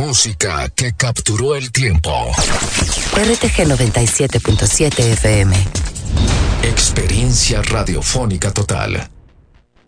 música que capturó el tiempo. RTG 97.7 FM. Experiencia radiofónica total.